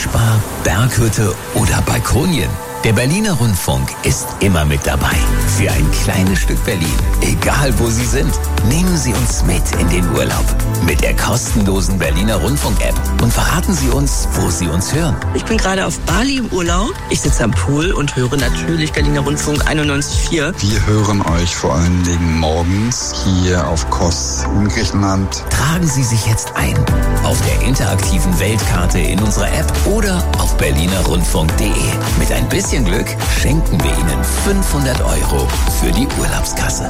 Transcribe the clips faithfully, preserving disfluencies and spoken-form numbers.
Beachbar, Berghütte oder Balkonien. Der Berliner Rundfunk ist immer mit dabei. Für ein kleines Stück Berlin. Egal wo Sie sind, nehmen Sie uns mit in den Urlaub. Mit der kostenlosen Berliner Rundfunk-App. Und verraten Sie uns, wo Sie uns hören. Ich bin gerade auf Bali im Urlaub. Ich sitze am Pool und höre natürlich Berliner Rundfunk einundneunzig Komma vier. Wir hören euch vor allen Dingen morgens hier auf Kos in Griechenland. Tragen Sie sich jetzt ein. Auf der interaktiven Weltkarte in unserer App oder auf berliner rundfunk punkt de. Mit ein bisschen Glück schenken wir Ihnen fünfhundert Euro für die Urlaubskasse.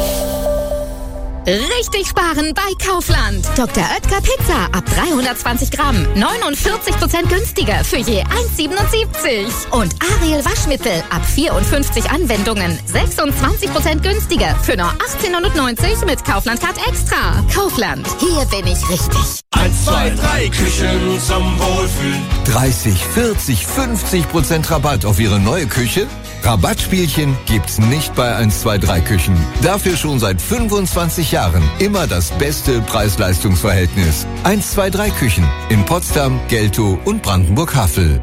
Richtig sparen bei Kaufland. Doktor Oetker Pizza ab dreihundertzwanzig Gramm. neunundvierzig Prozent günstiger für je eins Komma siebenundsiebzig. Und Ariel Waschmittel ab vierundfünfzig Anwendungen. sechsundzwanzig Prozent günstiger für nur achtzehn neunundneunzig mit Kaufland Card Extra. Kaufland, hier bin ich richtig. eins, zwei, drei Küchen zum Wohlfühlen. dreißig, vierzig, fünfzig Prozent Rabatt auf Ihre neue Küche? Rabattspielchen gibt's nicht bei eins, zwei, drei Küchen. Dafür schon seit fünfundzwanzig Jahren immer das beste Preis-Leistungs-Verhältnis. eins, zwei, drei Küchen in Potsdam, Geltow und Brandenburg-Havel.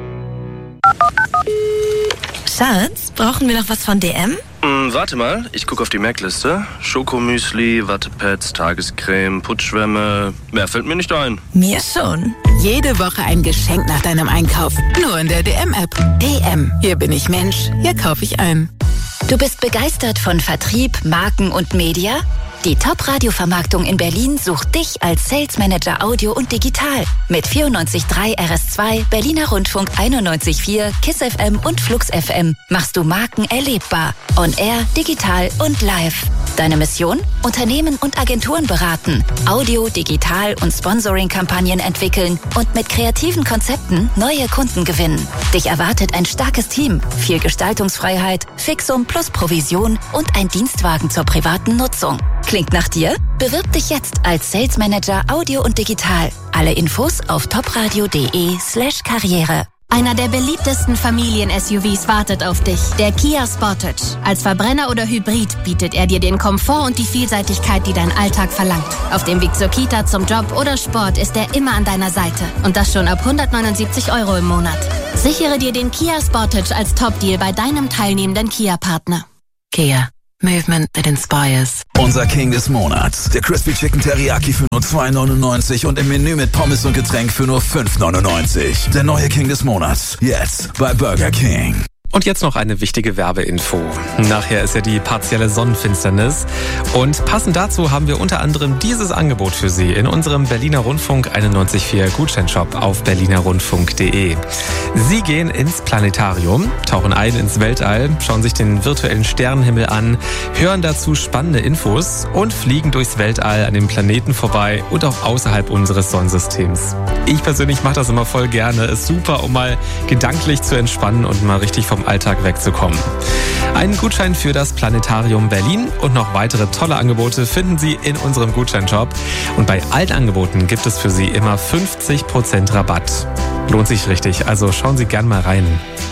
Schatz, brauchen wir noch was von D M? Hm, warte mal, ich gucke auf die Merkliste. Schokomüsli, Wattepads, Tagescreme, Putzschwämme. Mehr fällt mir nicht ein. Mir schon. Jede Woche ein Geschenk nach deinem Einkauf. Nur in der D M-App. D M. Hier bin ich Mensch. Hier kaufe ich ein. Du bist begeistert von Vertrieb, Marken und Media? Die Top-Radio-Vermarktung in Berlin sucht dich als Sales Manager Audio und Digital. Mit vierundneunzig Komma drei R S zwei, Berliner Rundfunk einundneunzig Komma vier, KISS F M und Flux F M machst du Marken erlebbar. On Air, digital und live. Deine Mission? Unternehmen und Agenturen beraten, Audio, Digital und Sponsoring-Kampagnen entwickeln und mit kreativen Konzepten neue Kunden gewinnen. Dich erwartet ein starkes Team, viel Gestaltungsfreiheit, Fixum plus Provision und ein Dienstwagen zur privaten Nutzung. Klingt nach dir? Bewirb dich jetzt als Sales Manager Audio und Digital. Alle Infos auf topradio.de slash Karriere. Einer der beliebtesten Familien-S U Vs wartet auf dich, der Kia Sportage. Als Verbrenner oder Hybrid bietet er dir den Komfort und die Vielseitigkeit, die dein Alltag verlangt. Auf dem Weg zur Kita, zum Job oder Sport ist er immer an deiner Seite. Und das schon ab hundertneunundsiebzig Euro im Monat. Sichere dir den Kia Sportage als Top-Deal bei deinem teilnehmenden Kia-Partner. Kia. Movement that inspires. Unser King des Monats. Der Crispy Chicken Teriyaki für nur zwei neunundneunzig und im Menü mit Pommes und Getränk für nur fünf neunundneunzig. Der neue King des Monats. Jetzt bei Burger King. Und jetzt noch eine wichtige Werbeinfo. Nachher ist ja die partielle Sonnenfinsternis. Und passend dazu haben wir unter anderem dieses Angebot für Sie in unserem Berliner Rundfunk einundneunzig Komma vier Gutscheinshop auf berliner rundfunk punkt de. Sie gehen ins Planetarium, tauchen ein ins Weltall, schauen sich den virtuellen Sternenhimmel an, hören dazu spannende Infos und fliegen durchs Weltall an den Planeten vorbei und auch außerhalb unseres Sonnensystems. Ich persönlich mache das immer voll gerne. Ist super, um mal gedanklich zu entspannen und mal richtig vom Alltag wegzukommen. Einen Gutschein für das Planetarium Berlin und noch weitere tolle Angebote finden Sie in unserem Gutscheinshop. Und bei allen Angeboten gibt es für Sie immer fünfzig Prozent Rabatt. Lohnt sich richtig, also schauen Sie gern mal rein.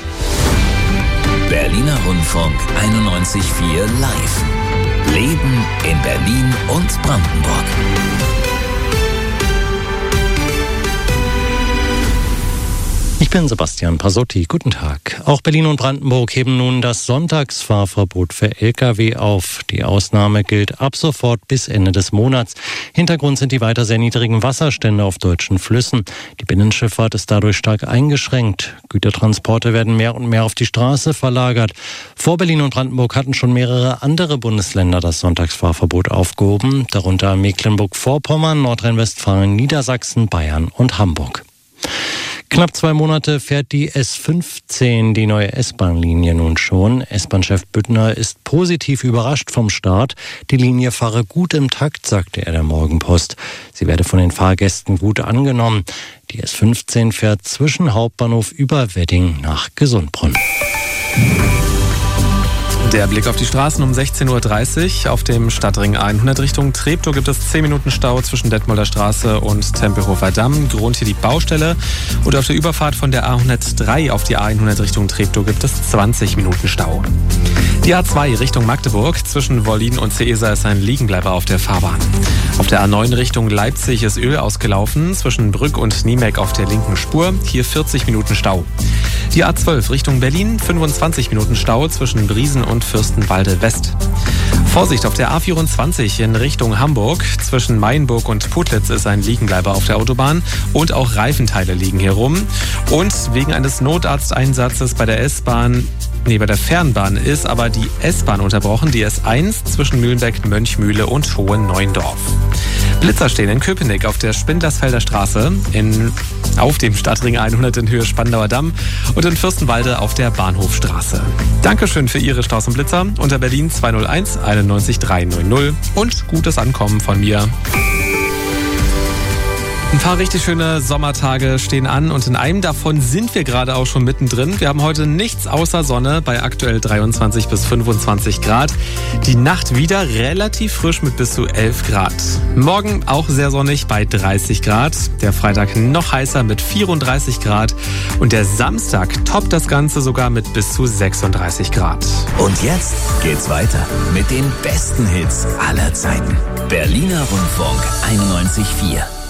Berliner Rundfunk einundneunzig Komma vier live. Leben in Berlin und Brandenburg. Ich bin Sebastian Pasotti. Guten Tag. Auch Berlin und Brandenburg heben nun das Sonntagsfahrverbot für L K W auf. Die Ausnahme gilt ab sofort bis Ende des Monats. Hintergrund sind die weiter sehr niedrigen Wasserstände auf deutschen Flüssen. Die Binnenschifffahrt ist dadurch stark eingeschränkt. Gütertransporte werden mehr und mehr auf die Straße verlagert. Vor Berlin und Brandenburg hatten schon mehrere andere Bundesländer das Sonntagsfahrverbot aufgehoben, darunter Mecklenburg-Vorpommern, Nordrhein-Westfalen, Niedersachsen, Bayern und Hamburg. Knapp zwei Monate fährt die S fünfzehn, die neue S-Bahn-Linie nun schon. S-Bahn-Chef Büttner ist positiv überrascht vom Start. Die Linie fahre gut im Takt, sagte er der Morgenpost. Sie werde von den Fahrgästen gut angenommen. Die S fünfzehn fährt zwischen Hauptbahnhof über Wedding nach Gesundbronn. Der Blick auf die Straßen um sechzehn Uhr dreißig. Auf dem Stadtring hundert Richtung Treptow gibt es zehn Minuten Stau zwischen Detmolder Straße und Tempelhofer Damm. Grund hier die Baustelle. Und auf der Überfahrt von der A hundertdrei auf die A hundert Richtung Treptow gibt es zwanzig Minuten Stau. Die A zwei Richtung Magdeburg. Zwischen Wollin und Seesa ist ein Liegenbleiber auf der Fahrbahn. Auf der A neun Richtung Leipzig ist Öl ausgelaufen. Zwischen Brück und Niemek auf der linken Spur. Hier vierzig Minuten Stau. Die A zwölf Richtung Berlin. fünfundzwanzig Minuten Stau zwischen Briesen und Fürstenwalde West. Vorsicht auf der A vierundzwanzig in Richtung Hamburg. Zwischen Mayenburg und Putlitz ist ein Liegenbleiber auf der Autobahn. Und auch Reifenteile liegen hier rum. Und wegen eines Notarzteinsatzes bei der S-Bahn Nee, bei der Fernbahn ist aber die S-Bahn unterbrochen, die S eins zwischen Mühlenbeck, Mönchmühle und Hohen-Neuendorf. Blitzer stehen in Köpenick auf der Spindlersfelder Straße, in, auf dem Stadtring hundert in Höhe Spandauer Damm und in Fürstenwalde auf der Bahnhofstraße. Dankeschön für Ihre Staus und Blitzer unter Berlin zwei null eins einundneunzig dreihundert und gutes Ankommen von mir. Ein paar richtig schöne Sommertage stehen an und in einem davon sind wir gerade auch schon mittendrin. Wir haben heute nichts außer Sonne bei aktuell dreiundzwanzig bis fünfundzwanzig Grad. Die Nacht wieder relativ frisch mit bis zu elf Grad. Morgen auch sehr sonnig bei dreißig Grad. Der Freitag noch heißer mit vierunddreißig Grad. Und der Samstag toppt das Ganze sogar mit bis zu sechsunddreißig Grad. Und jetzt geht's weiter mit den besten Hits aller Zeiten. Berliner Rundfunk einundneunzig Komma vier.